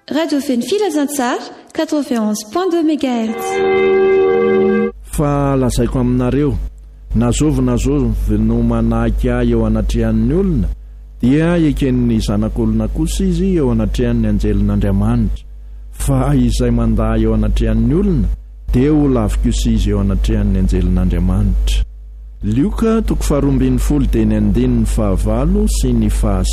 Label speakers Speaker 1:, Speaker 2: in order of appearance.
Speaker 1: Radio Feny Filazantsara 91.2 MHz.
Speaker 2: Fa lazaiko aminareo, nazovy no manahaky ahy eo anatrehan'ny olona, dia eken'ny zanak'olona kosa izy eo anatrehan'ny anjelin'Andriamanitra. Fa izay mandaa eo anatrehan'ny olona, dia ho lavikosa izy eo anatrehan'ny anjelin'Andriamanitra. Lioka 12:9 sy ny 10.